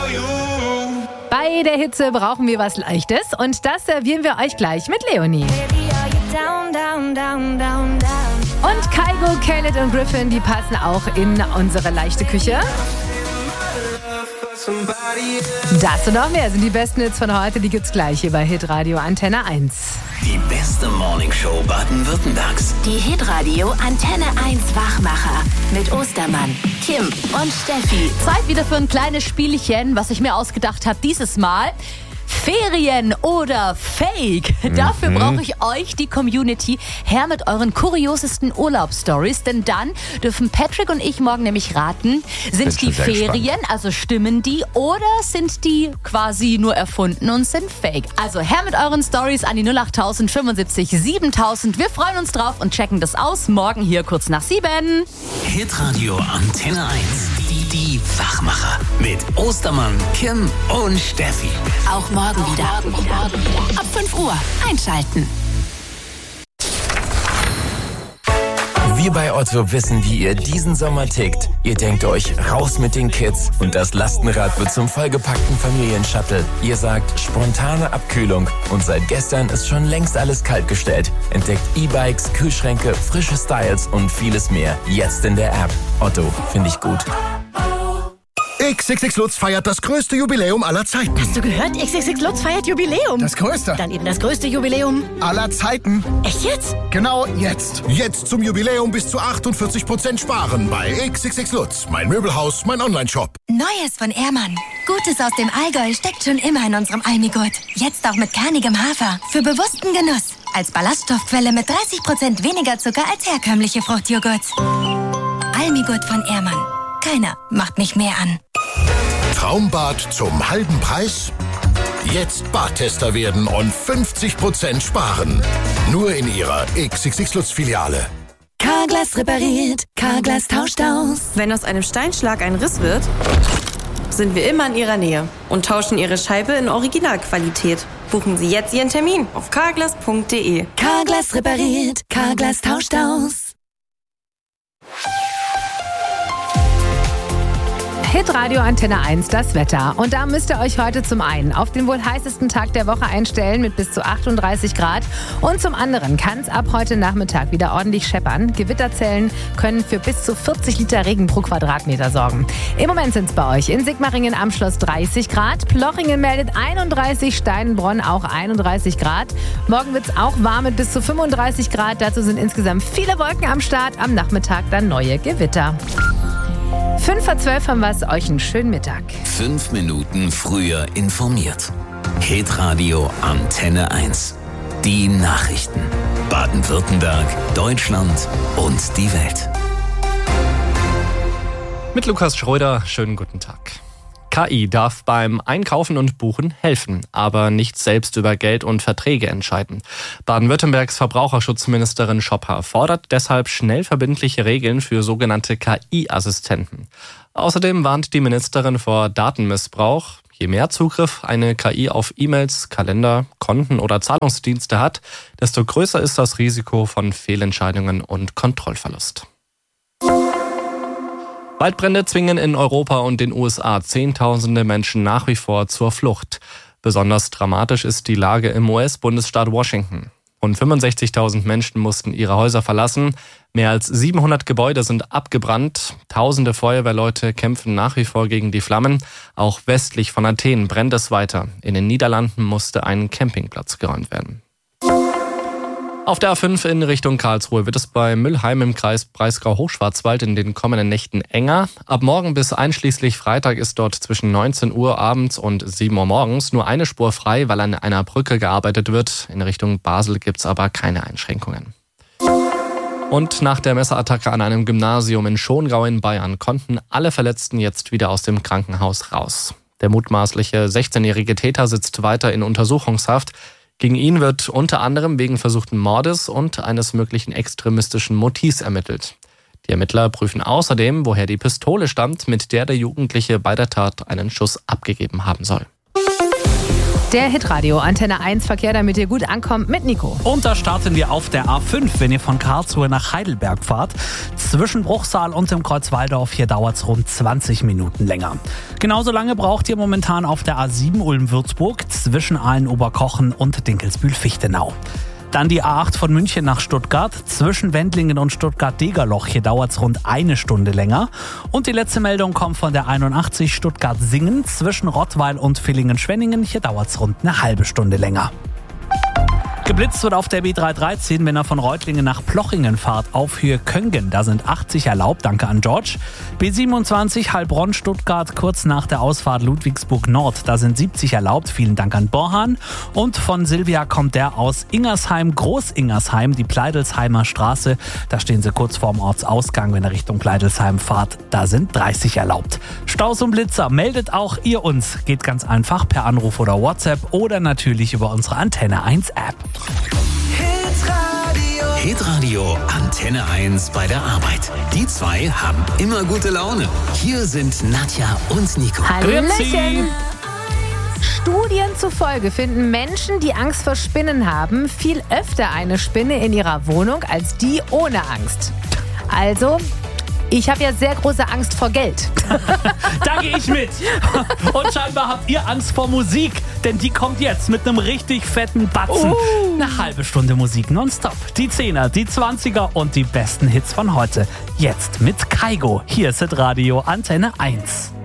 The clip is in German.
Bei der Hitze brauchen wir was Leichtes und das servieren wir euch gleich mit Leonie. Und Kygo, Khaled und Griffin, die passen auch in unsere leichte Küche. Das und noch mehr sind die besten Hits von heute, die gibt's gleich hier bei Hitradio Antenne 1. Die beste Morningshow Baden-Württembergs. Die Hitradio Antenne 1 Wachmacher mit Ostermann, Kim und Steffi. Zeit wieder für ein kleines Spielchen, was ich mir ausgedacht habe dieses Mal. Ferien oder Fake? Dafür brauche ich euch, die Community, her mit euren kuriosesten Urlaubsstories. Denn dann dürfen Patrick und ich morgen nämlich raten, sind die Ferien, also stimmen die, oder sind die quasi nur erfunden und sind Fake? Also her mit euren Stories an die 08000 75 7000. Wir freuen uns drauf und checken das aus. Morgen hier kurz nach 7. Hitradio Antenne 1. Die Wachmacher mit Ostermann, Kim und Steffi. Auch morgen wieder. Ab 5 Uhr einschalten. Wir bei Otto wissen, wie ihr diesen Sommer tickt. Ihr denkt euch, raus mit den Kids und das Lastenrad wird zum vollgepackten Familienshuttle. Ihr sagt, spontane Abkühlung und seit gestern ist schon längst alles kaltgestellt. Entdeckt E-Bikes, Kühlschränke, frische Styles und vieles mehr. Jetzt in der App. Otto, finde ich gut. XXX Lutz feiert das größte Jubiläum aller Zeiten. Hast du gehört? XXX Lutz feiert Jubiläum. Das größte. Dann eben das größte Jubiläum Aller Zeiten. Echt jetzt? Genau jetzt. Jetzt zum Jubiläum bis zu 48% sparen bei XXX Lutz. Mein Möbelhaus, mein Onlineshop. Neues von Ehrmann. Gutes aus dem Allgäu steckt schon immer in unserem Almigurt. Jetzt auch mit kernigem Hafer. Für bewussten Genuss. Als Ballaststoffquelle mit 30% weniger Zucker als herkömmliche Fruchtjoghurts. Almigurt von Ehrmann. Keiner macht mich mehr an. Traumbad zum halben Preis? Jetzt Badtester werden und 50% sparen. Nur in Ihrer XXX Lutz Filiale. Carglass repariert, Carglass tauscht aus. Wenn aus einem Steinschlag ein Riss wird, sind wir immer in Ihrer Nähe und tauschen Ihre Scheibe in Originalqualität. Buchen Sie jetzt Ihren Termin auf carglass.de. Carglass repariert, Carglass tauscht aus. Hitradio Antenne 1, das Wetter. Und da müsst ihr euch heute zum einen auf den wohl heißesten Tag der Woche einstellen mit bis zu 38 Grad. Und zum anderen kann es ab heute Nachmittag wieder ordentlich scheppern. Gewitterzellen können für bis zu 40 Liter Regen pro Quadratmeter sorgen. Im Moment sind es bei euch in Sigmaringen am Schloss 30 Grad. Plochingen meldet 31, Steinbronn auch 31 Grad. Morgen wird es auch warm mit bis zu 35 Grad. Dazu sind insgesamt viele Wolken am Start. Am Nachmittag dann neue Gewitter. 5:12 haben wir es. Euch einen schönen Mittag. 5 Minuten früher informiert. Hitradio Antenne 1. Die Nachrichten. Baden-Württemberg, Deutschland und die Welt. Mit Lukas Schröder, schönen guten Tag. KI darf beim Einkaufen und Buchen helfen, aber nicht selbst über Geld und Verträge entscheiden. Baden-Württembergs Verbraucherschutzministerin Schopper fordert deshalb schnell verbindliche Regeln für sogenannte KI-Assistenten. Außerdem warnt die Ministerin vor Datenmissbrauch. Je mehr Zugriff eine KI auf E-Mails, Kalender, Konten oder Zahlungsdienste hat, desto größer ist das Risiko von Fehlentscheidungen und Kontrollverlust. Waldbrände zwingen in Europa und den USA Zehntausende Menschen nach wie vor zur Flucht. Besonders dramatisch ist die Lage im US-Bundesstaat Washington. Rund 65.000 Menschen mussten ihre Häuser verlassen. Mehr als 700 Gebäude sind abgebrannt. Tausende Feuerwehrleute kämpfen nach wie vor gegen die Flammen. Auch westlich von Athen brennt es weiter. In den Niederlanden musste ein Campingplatz geräumt werden. Auf der A5 in Richtung Karlsruhe wird es bei Müllheim im Kreis Breisgau-Hochschwarzwald in den kommenden Nächten enger. Ab morgen bis einschließlich Freitag ist dort zwischen 19 Uhr abends und 7 Uhr morgens nur eine Spur frei, weil an einer Brücke gearbeitet wird. In Richtung Basel gibt es aber keine Einschränkungen. Und nach der Messerattacke an einem Gymnasium in Schongau in Bayern konnten alle Verletzten jetzt wieder aus dem Krankenhaus raus. Der mutmaßliche 16-jährige Täter sitzt weiter in Untersuchungshaft. Gegen ihn wird unter anderem wegen versuchten Mordes und eines möglichen extremistischen Motivs ermittelt. Die Ermittler prüfen außerdem, woher die Pistole stammt, mit der der Jugendliche bei der Tat einen Schuss abgegeben haben soll. Der Hitradio Antenne 1 Verkehr, damit ihr gut ankommt mit Nico. Und da starten wir auf der A5, wenn ihr von Karlsruhe nach Heidelberg fahrt. Zwischen Bruchsal und dem Kreuz Walldorf, hier dauert es rund 20 Minuten länger. Genauso lange braucht ihr momentan auf der A7 Ulm-Würzburg zwischen Aalen-Oberkochen und Dinkelsbühl-Fichtenau. Dann die A8 von München nach Stuttgart, zwischen Wendlingen und Stuttgart-Degerloch. Hier dauert es rund eine Stunde länger. Und die letzte Meldung kommt von der 81 Stuttgart-Singen, zwischen Rottweil und Villingen-Schwenningen. Hier dauert es rund eine halbe Stunde länger. Geblitzt wird auf der B313, wenn ihr von Reutlingen nach Plochingen fahrt, auf Höhe Köngen. Da sind 80 erlaubt, danke an George. B27 Heilbronn-Stuttgart, kurz nach der Ausfahrt Ludwigsburg Nord. Da sind 70 erlaubt, vielen Dank an Borhan. Und von Silvia kommt der aus Ingersheim, Groß-Ingersheim, die Pleidelsheimer Straße. Da stehen sie kurz vorm Ortsausgang, wenn ihr Richtung Pleidelsheim fahrt. Da sind 30 erlaubt. Staus und Blitzer, meldet auch ihr uns. Geht ganz einfach per Anruf oder WhatsApp oder natürlich über unsere Antenne 1 App. Hitradio Antenne 1 bei der Arbeit. Die zwei haben immer gute Laune. Hier sind Nadja und Nico. Hallöchen! Studien zufolge finden Menschen, die Angst vor Spinnen haben, viel öfter eine Spinne in ihrer Wohnung als die ohne Angst. Also, ich habe ja sehr große Angst vor Geld. Da gehe ich mit. Und scheinbar habt ihr Angst vor Musik, denn die kommt jetzt mit einem richtig fetten Batzen. Eine halbe Stunde Musik nonstop. Die 10er, die 20er und die besten Hits von heute. Jetzt mit Kaigo. Hier ist Hitradio Antenne 1.